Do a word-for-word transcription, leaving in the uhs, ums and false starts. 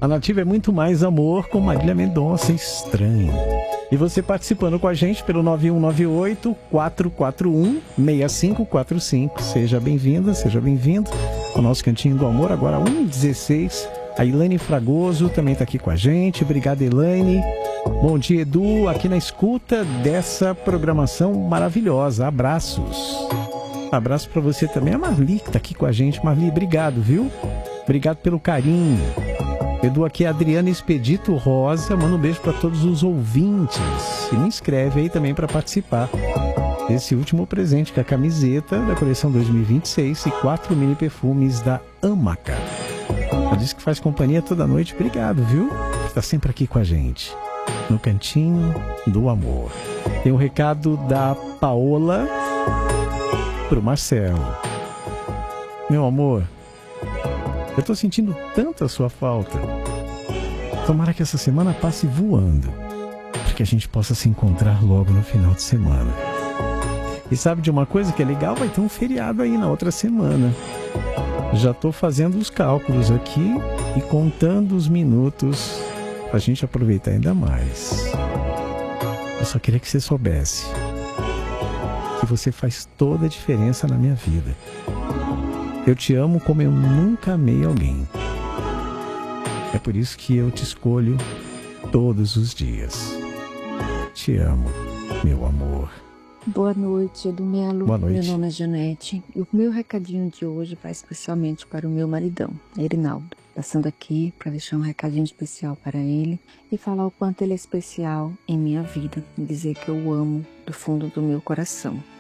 A Nativa é muito mais amor com Marília Mendonça, Estranho. E você participando com a gente pelo nove um nove oito, quatro quatro um, seis cinco quatro cinco. Seja bem-vinda, seja bem-vindo ao nosso Cantinho do Amor, agora um e dezesseis. A Elaine Fragoso também está aqui com a gente. Obrigado, Elaine. Bom dia, Edu, aqui na escuta dessa programação maravilhosa. Abraços. Abraço para você também. A Marli que está aqui com a gente. Marli, obrigado, viu? Obrigado pelo carinho. Edu, aqui é Adriana Expedito Rosa. Manda um beijo para todos os ouvintes. E me inscreve aí também para participar desse último presente, que é a camiseta da coleção dois mil e vinte e seis e quatro mini perfumes da Amaca. Ela disse que faz companhia toda noite. Obrigado, viu? Está sempre aqui com a gente, no Cantinho do Amor. Tem um recado da Paola pro Marcelo. Meu amor, eu tô sentindo tanta sua falta. Tomara que essa semana passe voando, para que a gente possa se encontrar logo no final de semana. E sabe de uma coisa que é legal? Vai ter um feriado aí na outra semana. Já tô fazendo os cálculos aqui e contando os minutos pra gente aproveitar ainda mais. Eu só queria que você soubesse que você faz toda a diferença na minha vida. Eu te amo como eu nunca amei alguém. É por isso que eu te escolho todos os dias. Te amo, meu amor. Boa noite, Edu Melo. Boa noite. Meu nome é Janete. E o meu recadinho de hoje vai especialmente para o meu maridão, Erinaldo. Passando aqui para deixar um recadinho especial para ele e falar o quanto ele é especial em minha vida. E dizer que eu o amo do fundo do meu coração.